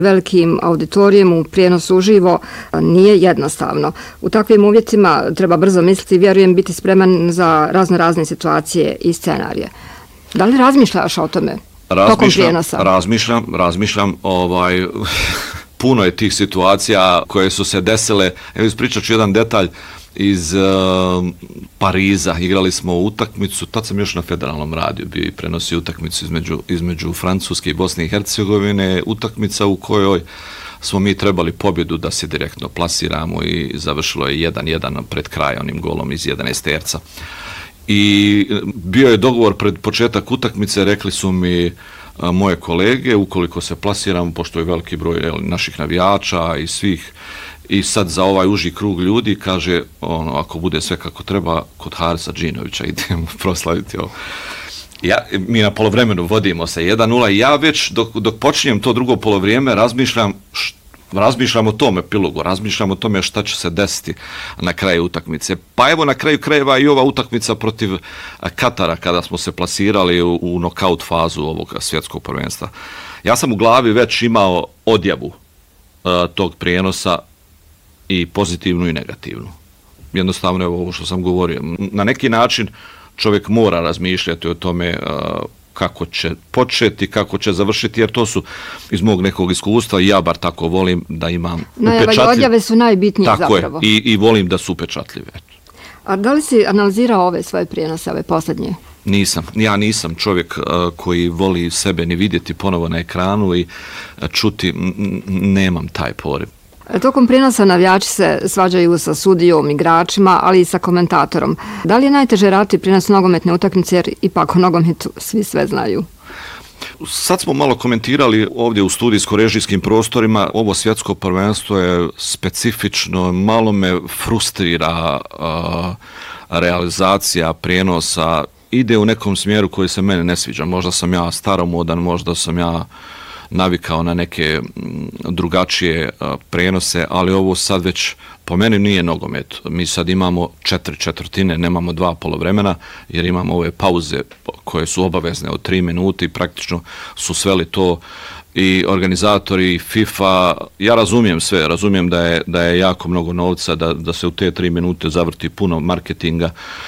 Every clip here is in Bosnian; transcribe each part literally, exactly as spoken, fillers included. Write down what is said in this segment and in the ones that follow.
velikim auditorijem u prijenosu uživo nije jednostavno. U takvim uvjetima treba brzo misliti i vjerujem biti spreman za razno razne situacije i scenarije. Da li razmišljaš o tome tokom prijenosa? Razmišljam, razmišljam, ovaj, puno je tih situacija koje su se desile. Evo ispričat ću jedan detalj iz uh, Pariza. Igrali smo utakmicu, tad sam još na federalnom radiju bio i prenosio utakmicu između, između Francuske i Bosne i Hercegovine, utakmica u kojoj smo mi trebali pobjedu da se direktno plasiramo i završilo je jedan jedan pred kraj onim golom iz jedanaest terca. I bio je dogovor pred početak utakmice, rekli su mi a, moje kolege, ukoliko se plasiramo, pošto je veliki broj jel, naših navijača i svih, i sad za ovaj uži krug ljudi, kaže, ono, ako bude sve kako treba, kod Harisa Džinovića idemo proslaviti ovo. Ja, mi na polovremenu vodimo se jedan nula i ja već dok, dok počinjem to drugo polovrijeme razmišljam št, razmišljam o tome epilogu, razmišljam o tome šta će se desiti na kraju utakmice. Pa evo na kraju krajeva i ova utakmica protiv Katara kada smo se plasirali u, u nokaut fazu ovog svjetskog prvenstva. Ja sam u glavi već imao odjavu uh, tog prijenosa i pozitivnu i negativnu. Jednostavno je ovo što sam govorio. Na neki način čovjek mora razmišljati o tome uh, kako će početi, kako će završiti, jer to su iz mog nekog iskustva i ja bar tako volim da imam upečatljive. Odjave su najbitnije tako zapravo. Je, i, i volim da su upečatljive. A da li si analizirao ove svoje prijenose, ove posljednje? Nisam. Ja nisam čovjek uh, koji voli sebe ni vidjeti ponovo na ekranu i uh, čuti, n- nemam taj poriv. Tokom prijenosa navijači se svađaju sa sudijom, igračima, ali i sa komentatorom. Da li je najteže raditi prijenos nogometne utakmice, jer ipak o nogometu svi sve znaju? Sad smo malo komentirali ovdje u studijsko-režijskim prostorima. Ovo svjetsko prvenstvo je specifično, malo me frustrira uh, realizacija prijenosa. Ide u nekom smjeru koji se mene ne sviđa. Možda sam ja staromodan, možda sam ja navikao na neke drugačije prenose, ali ovo sad već po meni nije nogomet. Mi sad imamo četiri četvrtine, nemamo dva polovremena, jer imamo ove pauze koje su obavezne od tri minuti i praktično su sveli to i organizatori, FIFA. Ja razumijem sve, razumijem da je, da je jako mnogo novca, da, da se u te tri minute zavrti puno marketinga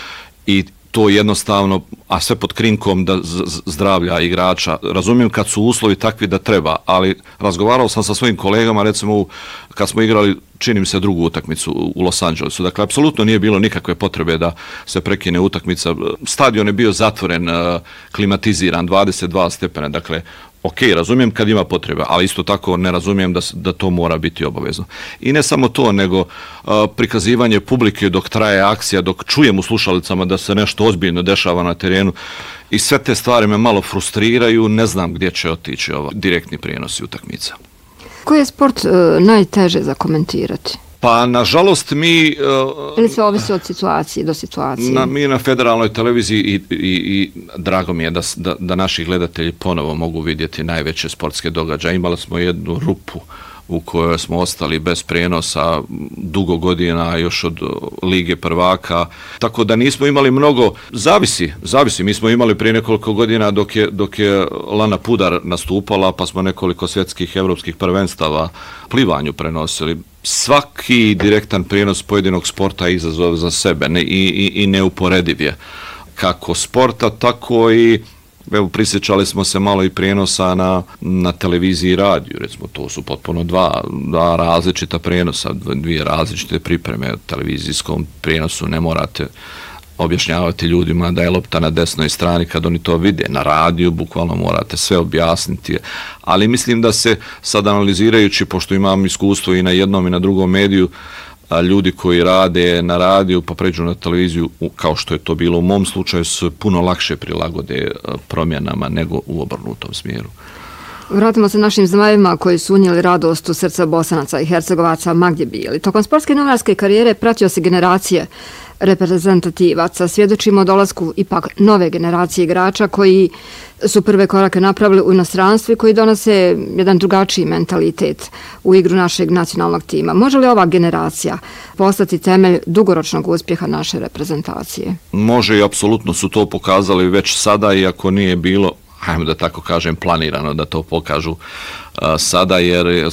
i to jednostavno, a sve pod krinkom da zdravlja igrača. Razumijem kad su uslovi takvi da treba, ali razgovarao sam sa svojim kolegama, recimo kad smo igrali, čini mi se, drugu utakmicu u Los Angelesu. Dakle, apsolutno nije bilo nikakve potrebe da se prekine utakmica. Stadion je bio zatvoren, klimatiziran, dvadeset dva stepena, dakle, ok, razumijem kad ima potrebe, ali isto tako ne razumijem da, da to mora biti obavezno. I ne samo to, nego uh, prikazivanje publike dok traje akcija, dok čujem u slušalicama da se nešto ozbiljno dešava na terenu i sve te stvari me malo frustriraju, ne znam gdje će otići ova direktni prijenosi utakmica. Koji je sport uh, najteže za komentirati? Pa, nažalost, mi... Uh, Ili se ovisi od situacije do situacije? Na, mi na federalnoj televiziji i, i, i drago mi je da, da, da naši gledatelji ponovo mogu vidjeti najveće sportske događaje. Imali smo jednu rupu u kojoj smo ostali bez prijenosa dugo godina, još od Lige prvaka, tako da nismo imali mnogo, zavisi, zavisi, mi smo imali prije nekoliko godina dok je, dok je Lana Pudar nastupala, pa smo nekoliko svjetskih evropskih prvenstava plivanju prenosili. Svaki direktan prijenos pojedinog sporta je izazov za sebe ne, i, i, i neuporediv je. Kako sporta, tako i evo, prisjećali smo se malo i prijenosa na, na televiziji i radiju, recimo, to su potpuno dva, dva različita prijenosa, dvije različite pripreme. U televizijskom prijenosu ne morate objašnjavati ljudima da je lopta na desnoj strani kad oni to vide. Na radiju bukvalno morate sve objasniti, ali mislim da se sad analizirajući, pošto imam iskustvo i na jednom i na drugom mediju, a ljudi koji rade na radiju pa pređu na televiziju, kao što je to bilo u mom slučaju, su puno lakše prilagode promjenama nego u obrnutom smjeru. Vratimo se našim zmajevima koji su unijeli radost u srca Bosanaca i Hercegovaca ma gdje bili. Tokom sportske novinarske karijere pratio se generacije reprezentativaca. Svjedočimo o dolasku ipak nove generacije igrača koji su prve korake napravili u inostranstvu i koji donose jedan drugačiji mentalitet u igru našeg nacionalnog tima. Može li ova generacija postati temelj dugoročnog uspjeha naše reprezentacije? Može i apsolutno su to pokazali već sada, iako nije bilo, hajmo da tako kažem, planirano da to pokažu sada, jer